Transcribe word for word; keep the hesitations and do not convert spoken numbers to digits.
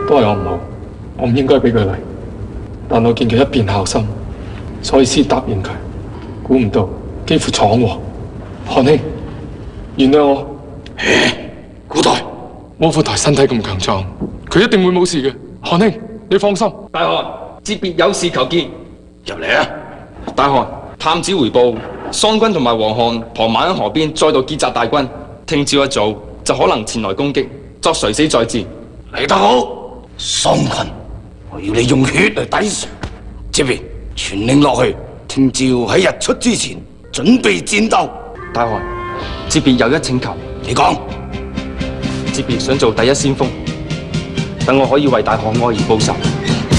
都係我唔好，我唔應該俾佢嚟。但我見佢一片孝心，所以先答應佢。估唔到幾乎闖禍。韓兄，原諒我。 古代， 窩夫台身體咁強壯，佢一定會冇事嘅。韓兄，你放心。 大汗，節別有事求見。 入嚟啊！ 大汗，探子回報，桑軍同埋黃漢傍晚喺河邊再度結集大軍，聽朝一早就可能前來攻擊，作垂死再戰。 嚟得好，桑群，我要你用血嚟抵償。這邊傳令落去，聽朝喺日出之前準備戰鬥。 大汗，節別有一請求。 你講。 節別想做第一先鋒，等我可以為大汗愛而報仇。